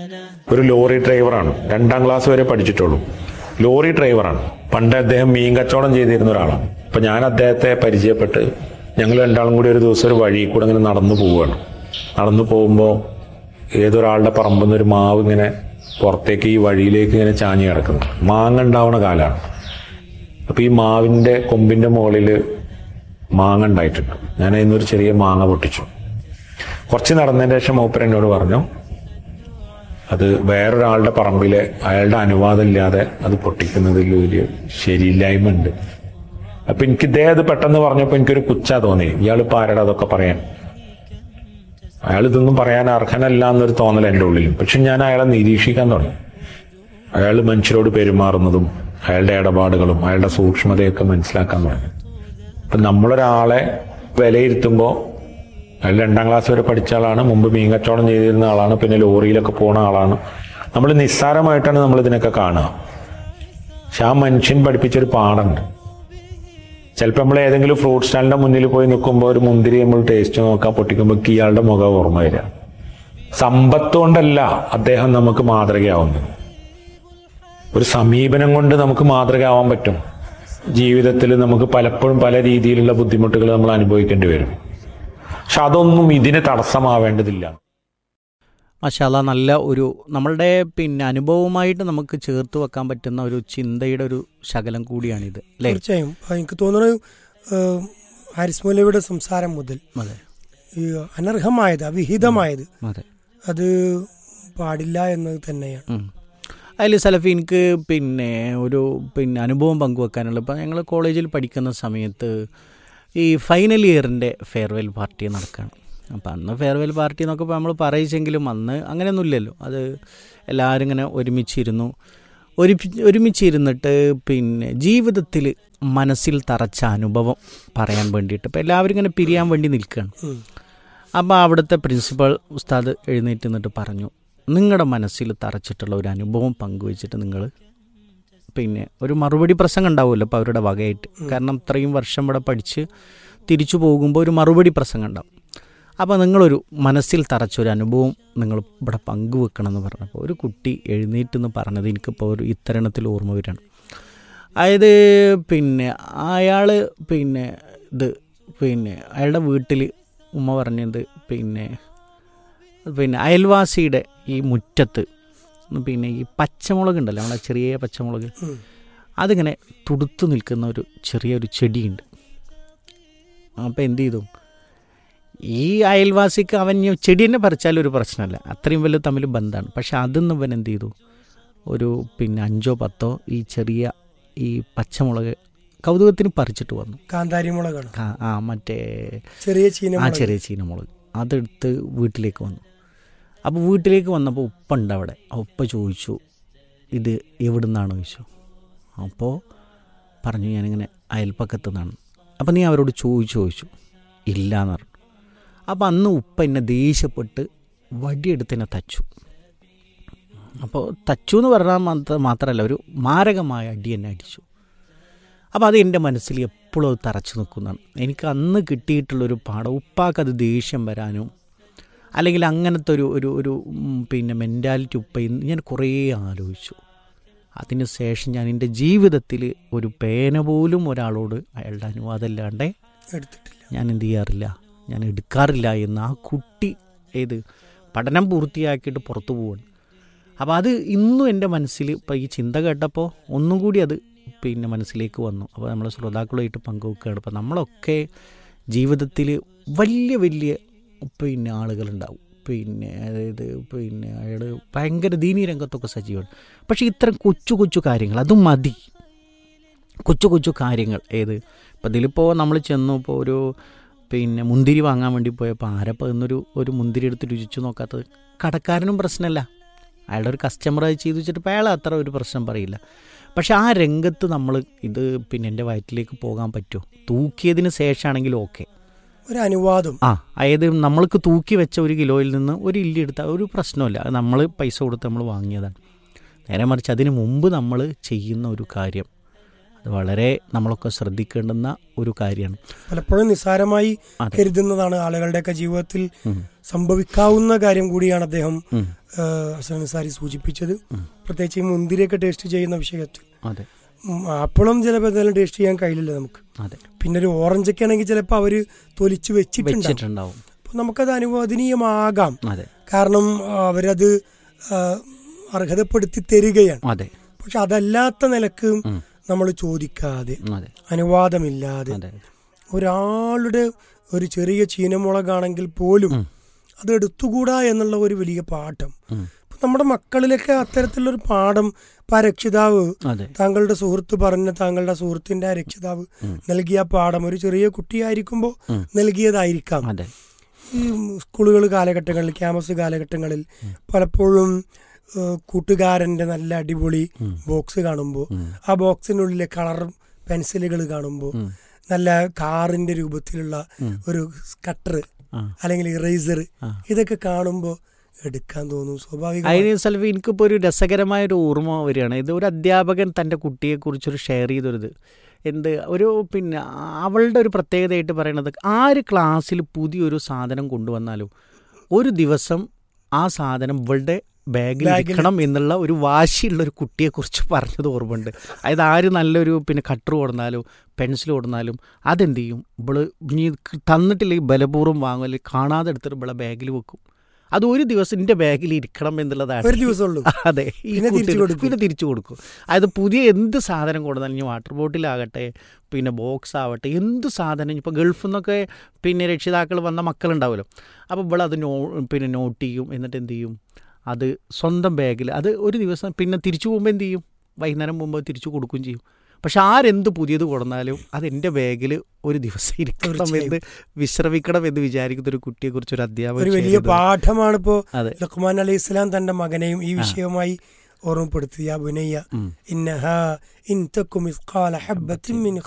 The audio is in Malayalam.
ഒരു ലോറി ഡ്രൈവറാണ്, 2ാം ക്ലാസ് വരെ പഠിച്ചിട്ടുള്ളൂ. ലോറി ഡ്രൈവറാണ്. പണ്ട് അദ്ദേഹം മീൻ കച്ചവടം ചെയ്തിരുന്ന ഒരാളാണ്. അപ്പൊ ഞാൻ അദ്ദേഹത്തെ പരിചയപ്പെട്ട് ഞങ്ങൾ രണ്ടാളും കൂടി ഒരു ദിവസം ഒരു വഴി കൂടെ ഇങ്ങനെ നടന്നു പോവുകയാണ്. നടന്നു പോകുമ്പോൾ ഏതൊരാളുടെ പറമ്പിൽ നിന്ന് ഒരു മാവ് ഇങ്ങനെ പുറത്തേക്ക് ഈ വഴിയിലേക്ക് ഇങ്ങനെ ചാഞ്ഞ് കിടക്കുന്നു. മാങ്ങ ഉണ്ടാവുന്ന കാലമാണ്. അപ്പൊ ഈ മാവിന്റെ കൊമ്പിന്റെ മുകളിൽ മാങ്ങ ഉണ്ടായിട്ടുണ്ട്. ഞാൻ അതിന്നൊരു ചെറിയ മാങ്ങ പൊട്ടിച്ചു. കുറച്ച് നടന്നതിന് ശേഷം മൂപ്പർ എന്നോട് പറഞ്ഞു, അത് വേറൊരാളുടെ പറമ്പിലെ അയാളുടെ അനുവാദം ഇല്ലാതെ അത് പൊട്ടിക്കുന്നതിൽ വലിയ ശരിയില്ലായ്മ ഉണ്ട്. അപ്പൊ എനിക്ക് ഇദ്ദേഹം അത് പെട്ടെന്ന് പറഞ്ഞപ്പോൾ എനിക്കൊരു കുച്ചാ തോന്നി. ഇയാളിപ്പോ ആരുടെ അതൊക്കെ പറയാൻ, അയാൾ ഇതൊന്നും പറയാൻ അർഹനല്ല എന്നൊരു തോന്നൽ എൻ്റെ ഉള്ളിലും. പക്ഷെ ഞാൻ അയാളെ നിരീക്ഷിക്കാൻ തുടങ്ങി. അയാൾ മനുഷ്യരോട് പെരുമാറുന്നതും അയാളുടെ ഇടപാടുകളും അയാളുടെ സൂക്ഷ്മതയൊക്കെ മനസ്സിലാക്കാൻ തുടങ്ങി. അപ്പൊ നമ്മളൊരാളെ വിലയിരുത്തുമ്പോൾ അയാൾ 2ാം ക്ലാസ് വരെ പഠിച്ച ആളാണ്, മുമ്പ് മീൻ കച്ചവടം ചെയ്തിരുന്ന ആളാണ്, പിന്നെ ലോറിയിലൊക്കെ പോണ ആളാണ്. നമ്മൾ നിസ്സാരമായിട്ടാണ് നമ്മൾ ഇതിനൊക്കെ കാണുക. പക്ഷെ ആ മനുഷ്യൻ പഠിപ്പിച്ചൊരു പാഠമുണ്ട്. ചിലപ്പോൾ നമ്മൾ ഏതെങ്കിലും ഫ്രൂട്ട് സ്റ്റാളിന്റെ മുന്നിൽ പോയി നിൽക്കുമ്പോൾ ഒരു മുന്തിരി നമ്മൾ ടേസ്റ്റ് നോക്കാൻ പൊട്ടിക്കുമ്പോൾ ഇയാളുടെ മുഖം ഓർമ്മ വരിക. സമ്പത്ത് കൊണ്ടല്ല അദ്ദേഹം നമുക്ക് മാതൃകയാവുന്നത്. ഒരു സമീപനം കൊണ്ട് നമുക്ക് മാതൃകയാവാൻ പറ്റും. ജീവിതത്തിൽ നമുക്ക് പലപ്പോഴും പല രീതിയിലുള്ള ബുദ്ധിമുട്ടുകൾ നമ്മൾ അനുഭവിക്കേണ്ടി വരും. പക്ഷെ അതൊന്നും ഇതിന് തടസ്സമാവേണ്ടതില്ല. മാഷാ അല്ലാ, നല്ല ഒരു നമ്മളുടെ അനുഭവമായിട്ട് നമുക്ക് ചേർത്ത് വെക്കാൻ പറ്റുന്ന ഒരു ചിന്തയുടെ ഒരു ശകലം കൂടിയാണിത്. തീർച്ചയായും എനിക്ക് തോന്നുന്നു ഹാരിസ് മൗലവിയുടെ സംസാരം മുതൽ ഈ അനർഹമായത്, അവിഹിതമായത് അത് പാടില്ല എന്നത് തന്നെയാണ്. അതിൽ സലഫി എനിക്ക് ഒരു അനുഭവം പങ്കുവെക്കാനുള്ള, ഇപ്പം ഞങ്ങൾ കോളേജിൽ പഠിക്കുന്ന സമയത്ത് ഈ ഫൈനൽ ഇയറിൻ്റെ ഫെയർവെൽ പാർട്ടി നടക്കുകയാണ്. അപ്പം അന്ന് ഫെയർവെൽ പാർട്ടി എന്നൊക്കെ നമ്മൾ പറയിച്ചെങ്കിലും അന്ന് അങ്ങനെയൊന്നുമില്ലല്ലോ. അത് എല്ലാവരും ഇങ്ങനെ ഒരുമിച്ചിരുന്നിട്ട് ജീവിതത്തിൽ മനസ്സിൽ തറച്ച അനുഭവം പറയാൻ വേണ്ടിയിട്ട് ഇപ്പം എല്ലാവരും ഇങ്ങനെ പിരിയാൻ വേണ്ടി നിൽക്കുകയാണ്. അപ്പോൾ അവിടുത്തെ പ്രിൻസിപ്പൽ ഉസ്താദ് എഴുന്നേറ്റ് നിന്നിട്ട് പറഞ്ഞു, നിങ്ങളുടെ മനസ്സിൽ തറച്ചിട്ടുള്ള ഒരു അനുഭവം പങ്കുവെച്ചിട്ട് നിങ്ങൾ ഒരു മറുപടി പ്രസംഗം ഉണ്ടാവുമല്ലോ അപ്പോൾ അവരുടെ വകയായിട്ട്. കാരണം ഇത്രയും വർഷം ഇവിടെ പഠിച്ച് തിരിച്ചു പോകുമ്പോൾ ഒരു മറുപടി പ്രസംഗം ഉണ്ടാവും. അപ്പോൾ നിങ്ങളൊരു മനസ്സിൽ തറച്ചൊരു അനുഭവം നിങ്ങൾ ഇവിടെ പങ്കുവെക്കണം എന്ന് പറഞ്ഞപ്പോൾ ഒരു കുട്ടി എഴുന്നേറ്റെന്ന് പറഞ്ഞത് എനിക്കിപ്പോൾ ഒരു ഇത്തരണത്തിൽ ഓർമ്മ വരികയാണ്. അതായത് അയാൾ അയാളുടെ വീട്ടിൽ ഉമ്മ പറഞ്ഞത് അയൽവാസിയുടെ ഈ മുറ്റത്ത് ഈ പച്ചമുളക് ഉണ്ടല്ലോ, നമ്മളെ ചെറിയ പച്ചമുളക്, അതിങ്ങനെ തുടുത്തു നിൽക്കുന്ന ഒരു ചെറിയൊരു ചെടിയുണ്ട്. അപ്പോൾ എന്ത് ചെയ്തു, ഈ അയൽവാസിക്ക് അവൻ ചെടി തന്നെ പറിച്ചാലും ഒരു പ്രശ്നമല്ല, അത്രയും വലിയ തമ്മിൽ ബന്ധമാണ്. പക്ഷെ അതൊന്നും ഇവൻ എന്ത് ചെയ്തു, ഒരു 5 or 10 ഈ ചെറിയ ഈ പച്ചമുളക് കൗതുകത്തിന് പറിച്ചിട്ട് വന്നു. കാന്താരി മുളകാണ്, മറ്റേ ചെറിയ ചീനമുളക്. അതെടുത്ത് വീട്ടിലേക്ക് വന്നു. അപ്പോൾ വീട്ടിലേക്ക് വന്നപ്പോൾ ഉപ്പ ഉണ്ട് അവിടെ. ഉപ്പ ചോദിച്ചു, ഇത് എവിടെ നിന്നാണ് ചോദിച്ചു. അപ്പോൾ പറഞ്ഞു, ഞാനിങ്ങനെ അയൽപ്പക്കത്തു നിന്നാണ്. അപ്പം നീ അവരോട് ചോദിച്ചു. ഇല്ല എന്ന് പറഞ്ഞു. അപ്പോൾ അന്ന് ഉപ്പ എന്നെ ദേഷ്യപ്പെട്ട് വടിയെടുത്ത് എന്നെ തച്ചു. അപ്പോൾ തച്ചു എന്ന് പറഞ്ഞാൽ മാത്രമല്ല, ഒരു മാരകമായ അടി എന്നെ അടിച്ചു. അപ്പോൾ അത് എൻ്റെ മനസ്സിൽ എപ്പോഴും അത് തറച്ചു നിൽക്കുന്നതാണ്. എനിക്ക് അന്ന് കിട്ടിയിട്ടുള്ളൊരു പാഠം, ഉപ്പാക്കത് ദേഷ്യം വരാനും അല്ലെങ്കിൽ അങ്ങനത്തെ ഒരു മെൻറ്റാലിറ്റി ഉപ്പ ഞാൻ കുറേ ആലോചിച്ചു. അതിന് ശേഷം ഞാൻ എൻ്റെ ജീവിതത്തിൽ ഒരു പേന പോലും ഒരാളോട് അയാളുടെ അനുവാദം ഇല്ലാണ്ട് ഞാൻ എന്ത് ചെയ്യാറില്ല, ഞാൻ എടുക്കാറില്ല എന്ന് ആ കുട്ടി പഠനം പൂർത്തിയാക്കിയിട്ട് പുറത്തു പോവാണ്. അപ്പോൾ അത് ഇന്നും എൻ്റെ മനസ്സിൽ ഇപ്പോൾ ഈ ചിന്ത കേട്ടപ്പോൾ ഒന്നും കൂടി അത് മനസ്സിലേക്ക് വന്നു. അപ്പോൾ നമ്മൾ ശ്രോതാക്കളുമായിട്ട് പങ്കുവെക്കുകയാണ്. അപ്പോൾ നമ്മളൊക്കെ ജീവിതത്തിൽ വലിയ വലിയ ആളുകളുണ്ടാവും. അതായത് അയാൾ ഭയങ്കര ദീനീ രംഗത്തൊക്കെ സജീവമാണ്. പക്ഷേ ഇത്തരം കൊച്ചു കൊച്ചു കാര്യങ്ങൾ അതും മതി. കൊച്ചു കാര്യങ്ങൾ ഇപ്പം ഇതിലിപ്പോൾ നമ്മൾ ചെന്നു, ഇപ്പോൾ ഒരു മുന്തിരി വാങ്ങാൻ വേണ്ടി പോയപ്പോൾ ആരപ്പോൾ ഒരു മുന്തിരി എടുത്ത് രുചിച്ചു നോക്കാത്തത്? കടക്കാരനും പ്രശ്നമല്ല, അയാളുടെ ഒരു കസ്റ്റമർ അത് ചെയ്തു വെച്ചിട്ട് അയാൾ അത്ര ഒരു പ്രശ്നം പറയില്ല. പക്ഷെ ആ രംഗത്ത് നമ്മൾ ഇത് എൻ്റെ വയറ്റിലേക്ക് പോകാൻ പറ്റുമോ? തൂക്കിയതിന് ശേഷമാണെങ്കിലും ഓക്കെ, ഒരു അനുവാദം. അതായത് നമ്മൾക്ക് തൂക്കി വെച്ച 1 കിലോയിൽ നിന്ന് 1 ഇല്ലി എടുത്താൽ ഒരു പ്രശ്നമില്ല, അത് നമ്മൾ പൈസ കൊടുത്ത് നമ്മൾ വാങ്ങിയതാണ്. നേരെ മറിച്ച് അതിന് മുമ്പ് നമ്മൾ ചെയ്യുന്ന ഒരു കാര്യം, അത് വളരെ നമ്മളൊക്കെ ശ്രദ്ധിക്കേണ്ടുന്ന ഒരു കാര്യമാണ്. പലപ്പോഴും നിസ്സാരമായി കരുതുന്നതാണ് ആളുകളുടെയൊക്കെ ജീവിതത്തിൽ സംഭവിക്കാവുന്ന കാര്യം കൂടിയാണ് അദ്ദേഹം ഹസൻ നിസാരി സൂചിപ്പിച്ചത്. പ്രത്യേകിച്ച് ഈ മുന്തിരിയൊക്കെ ടേസ്റ്റ് ചെയ്യുന്ന വിഷയത്തിൽ. ആപ്പിളും ചിലപ്പോൾ എന്തായാലും ടേസ്റ്റ് ചെയ്യാൻ കഴിയില്ല നമുക്ക്. പിന്നെ ഒരു ഓറഞ്ചൊക്കെ ആണെങ്കിൽ ചിലപ്പോൾ അവർ തൊലിച്ച് വെച്ചിട്ടുണ്ടാവും. അപ്പോൾ നമുക്കത് അനുവദനീയമാകാം, കാരണം അവരത് അർഹതപ്പെടുത്തി തരികയാണ്. പക്ഷെ അതല്ലാത്ത നിലക്ക് നമ്മൾ ചോദിക്കാതെ, അനുവാദമില്ലാതെ, ഒരാളുടെ ഒരു ചെറിയ ചീനമുളകാണെങ്കിൽ പോലും അത് എടുത്തുകൂടാ എന്നുള്ള ഒരു വലിയ പാഠം നമ്മുടെ മക്കളിലൊക്കെ അത്തരത്തിലുള്ളൊരു പാഠം ഇപ്പം ആ രക്ഷിതാവ്, താങ്കളുടെ സുഹൃത്ത് പറഞ്ഞ താങ്കളുടെ സുഹൃത്തിന്റെ ആ രക്ഷിതാവ് നൽകിയ പാഠം ഒരു ചെറിയ കുട്ടിയായിരിക്കുമ്പോൾ നൽകിയതായിരിക്കാം. ഈ സ്കൂളുകൾ കാലഘട്ടങ്ങളിൽ, ക്യാമ്പസ് കാലഘട്ടങ്ങളിൽ പലപ്പോഴും കൂട്ടുകാരൻ്റെ നല്ല അടിപൊളി ബോക്സ് കാണുമ്പോൾ, ആ ബോക്സിനുള്ളിലെ കളർ പെൻസിലുകൾ കാണുമ്പോൾ, നല്ല കാറിന്റെ രൂപത്തിലുള്ള ഒരു കട്ടർ അല്ലെങ്കിൽ ഇറേസർ, ഇതൊക്കെ കാണുമ്പോൾ എടുക്കാൻ തോന്നും സ്വാഭാവികമായി. സെൽവി, എനിക്കിപ്പോൾ ഒരു രസകരമായ ഒരു ഓർമ്മ വരികയാണ്. ഇത് ഒരു അധ്യാപകൻ തൻ്റെ കുട്ടിയെക്കുറിച്ചൊരു ഷെയർ ചെയ്തൊരിത് ഒരു പിന്നെ അവളുടെ ഒരു പ്രത്യേകതയായിട്ട് പറയണത്, ആര് ക്ലാസ്സിൽ പുതിയൊരു സാധനം കൊണ്ടുവന്നാലും ഒരു ദിവസം ആ സാധനം ഇവളുടെ ബാഗിൽ ഇരിക്കണം എന്നുള്ള ഒരു വാശിയുള്ളൊരു കുട്ടിയെക്കുറിച്ച് പറഞ്ഞത് ഓർമ്മയുണ്ട്. അതായത് ആര് നല്ലൊരു പിന്നെ കട്ടർ കൊടുന്നാലും പെൻസിൽ കൊടുന്നാലും അതെന്ത് ചെയ്യും, ഇവള് ഇനി തന്നിട്ടില്ലെങ്കിൽ ബലപൂർവ്വം വാങ്ങും, അല്ലെങ്കിൽ കാണാതെ എടുത്തിട്ട് ഇവളെ ബാഗിൽ വെക്കും. അത് ഒരു ദിവസം എൻ്റെ ബാഗിൽ ഇരിക്കണം എന്നുള്ളതാണ്. ഒരു ദിവസമുള്ളൂ. അതെ, പിന്നെ തിരിച്ചു കൊടുക്കും. അതായത് പുതിയ എന്ത് സാധനം കൊടുത്താലും, ഇനി വാട്ടർ ബോട്ടിലാകട്ടെ, പിന്നെ ബോക്സ് ആവട്ടെ, എന്ത് സാധനം, ഇപ്പോൾ ഗൾഫിൽ നിന്നൊക്കെ പിന്നെ രക്ഷിതാക്കൾ വന്ന മക്കളുണ്ടാവുമല്ലോ, അപ്പോൾ ഇവളത് പിന്നെ നോട്ട് ചെയ്യും. എന്നിട്ട് എന്ത് ചെയ്യും, അത് സ്വന്തം ബാഗിൽ അത് ഒരു ദിവസം പിന്നെ തിരിച്ചു പോകുമ്പോൾ എന്ത് ചെയ്യും, വൈകുന്നേരം പോകുമ്പോൾ തിരിച്ചു കൊടുക്കുകയും ചെയ്യും. പക്ഷെ ആരെന്ത് പുതിയത് കൊടുന്നാലും അത് എൻ്റെ ബാഗിൽ ഒരു ദിവസം ഇരിക്കണം എന്ന്, വിശ്രമിക്കണം എന്ന് വിചാരിക്കുന്ന ഒരു കുട്ടിയെക്കുറിച്ച് ഒരു അധ്യാപകൻ. ഒരു വലിയ പാഠമാണ് ഇപ്പോൾ ലുഖ്മാൻ അലൈഹി സ്വലാം തന്റെ മകനെയും ഈ വിഷയവുമായി ഓർമ്മപ്പെടുത്തിയ. ബുനയ്യ ഇന്നഹാ ഇൻ തകു മിസ്ഖാല ഹബ്ബത്തിൻ മിൻ